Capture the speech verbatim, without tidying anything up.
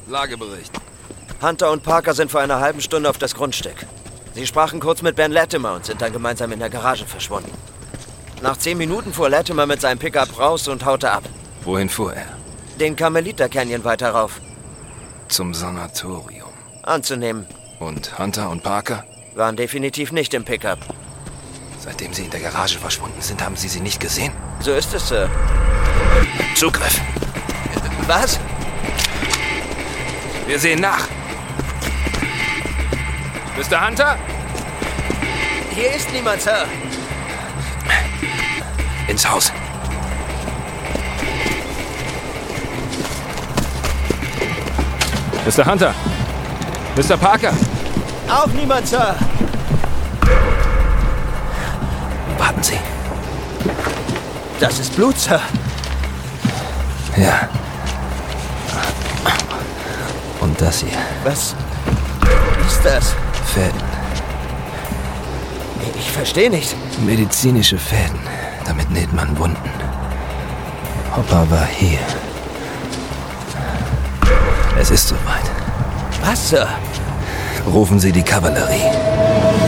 Lagebericht. Hunter und Parker sind vor einer halben Stunde auf das Grundstück. Sie sprachen kurz mit Ben Latimer und sind dann gemeinsam in der Garage verschwunden. Nach zehn Minuten fuhr Latimer mit seinem Pickup raus und haute ab. Wohin fuhr er? Den Carmelita Canyon weiter rauf. Zum Sanatorium. Anzunehmen. Und Hunter und Parker? Waren definitiv nicht im Pickup. Seitdem sie in der Garage verschwunden sind, haben Sie sie nicht gesehen? So ist es, Sir. Zugriff. Was? Wir sehen nach. Mister Hunter? Hier ist niemand, Sir. Ins Haus. Mister Hunter? Mister Parker? Auch niemand, Sir. Warten Sie. Das ist Blut, Sir. Ja. Und das hier. Was ist das? Fäden. Ich verstehe nicht. Medizinische Fäden. Damit näht man Wunden. Hopper war hier. Es ist soweit. Was, Sir? Rufen Sie die Kavallerie.